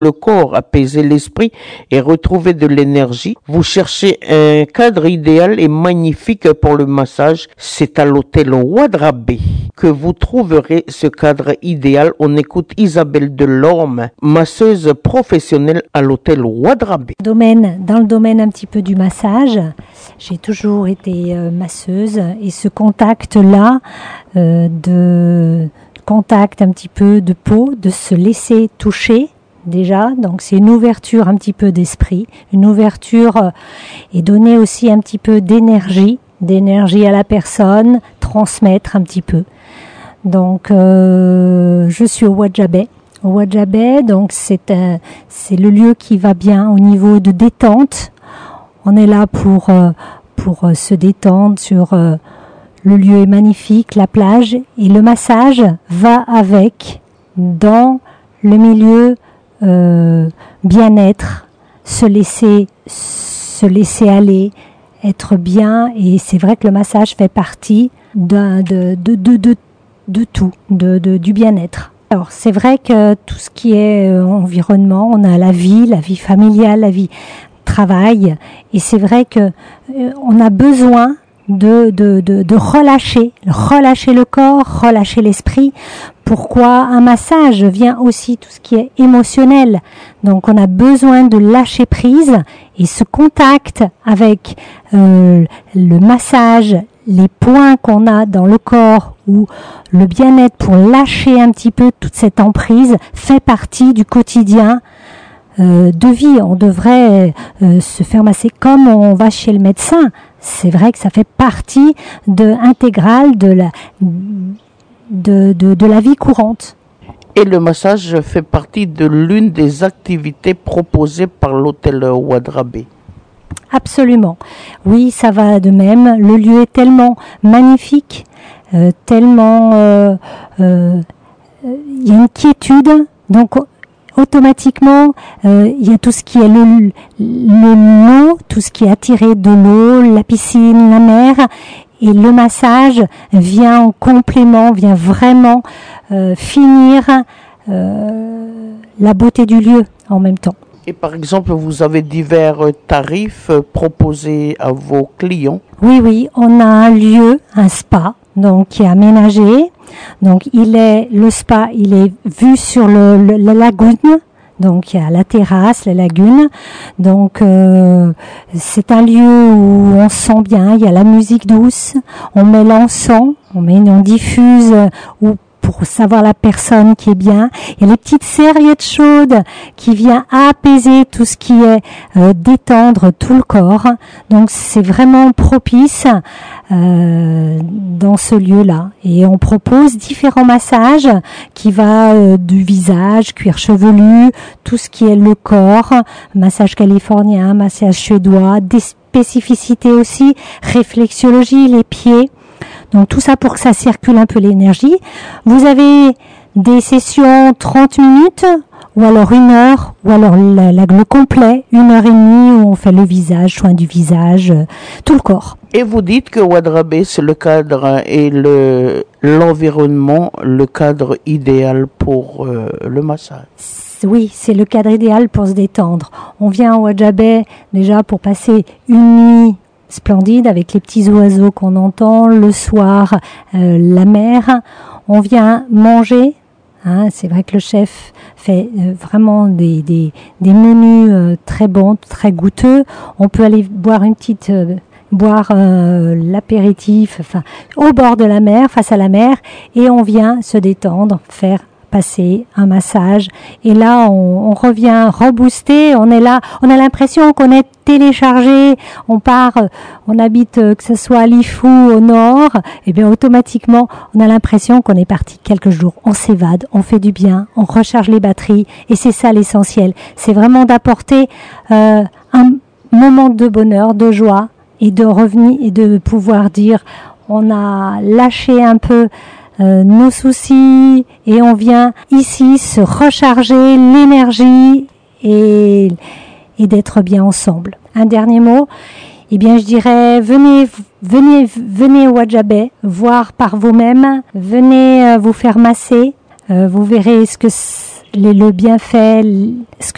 le corps, apaiser l'esprit et retrouver de l'énergie. Vous cherchez un cadre idéal et magnifique pour le massage. C'est à l'hôtel Ouadrabé que vous trouverez ce cadre idéal. On écoute Isabelle Delorme, masseuse professionnelle à l'hôtel Ouadrabé. Dans le domaine un petit peu du massage, j'ai toujours été masseuse et ce contact-là, de contact un petit peu de peau, de se laisser toucher, déjà, donc c'est une ouverture un petit peu d'esprit, une ouverture et donner aussi un petit peu d'énergie à la personne, transmettre un petit peu. Donc je suis au Ouadrabé. Au Ouadrabé, donc c'est le lieu qui va bien au niveau de détente. On est là pour se détendre sur le lieu est magnifique, la plage et le massage va avec dans le milieu bien-être, se laisser aller, être bien, et c'est vrai que le massage fait partie de tout, du bien-être. Alors c'est vrai que tout ce qui est environnement, on a la vie familiale, la vie travail, et c'est vrai que on a besoin de relâcher le corps, relâcher l'esprit. Pourquoi un massage vient aussi tout ce qui est émotionnel. Donc on a besoin de lâcher prise et ce contact avec le massage, les points qu'on a dans le corps ou le bien-être pour lâcher un petit peu toute cette emprise fait partie du quotidien de vie. On devrait se faire masser comme on va chez le médecin. C'est vrai que ça fait partie intégrale de la vie courante. Et le massage fait partie de l'une des activités proposées par l'hôtel Ouadrabé. Absolument. Oui, ça va de même. Le lieu est tellement magnifique, tellement il y a une quiétude. Donc automatiquement, il y a tout ce qui est l'eau, tout ce qui est attiré de l'eau, la piscine, la mer, et le massage vient en complément, vient vraiment finir la beauté du lieu en même temps. Et par exemple, vous avez divers tarifs proposés à vos clients? Oui, on a un lieu, un spa, donc qui est aménagé. Donc le spa, il est vu sur la lagune. Donc il y a la terrasse, la lagune. Donc c'est un lieu où on se sent bien. Il y a la musique douce. On met l'encens, on diffuse pour savoir la personne qui est bien. Il y a les petites serviettes chaudes qui viennent apaiser tout ce qui est détendre tout le corps. Donc c'est vraiment propice dans ce lieu-là. Et on propose différents massages qui va du visage, cuir chevelu, tout ce qui est le corps, massage californien, massage suédois, des spécificités aussi, réflexologie, les pieds. Donc tout ça pour que ça circule un peu l'énergie. Vous avez des sessions 30 minutes ou alors 1 heure ou alors le complet, 1h30 où on fait le visage, soin du visage, tout le corps. Et vous dites que Ouadrabé, c'est le cadre et l'environnement, le cadre idéal pour le massage. Oui, c'est le cadre idéal pour se détendre. On vient à Ouadrabé déjà pour passer une nuit splendide avec les petits oiseaux qu'on entend, le soir la mer. On vient manger, c'est vrai que le chef fait vraiment des menus très bons, très goûteux. On peut aller boire l'apéritif au bord de la mer, face à la mer, et on vient se détendre, faire passer un massage, et là on revient reboosté, on est là, on a l'impression qu'on est téléchargé, on habite que ce soit à Lifou au nord, et bien automatiquement on a l'impression qu'on est parti quelques jours, on s'évade, on fait du bien, on recharge les batteries, et c'est ça l'essentiel, c'est vraiment d'apporter un moment de bonheur, de joie, et de revenir et de pouvoir dire on a lâché un peu nos soucis et on vient ici se recharger l'énergie et d'être bien ensemble. Un dernier mot, je dirais venez au Ouadrabé, voir par vous-même, venez vous faire masser, vous verrez le bienfait, ce que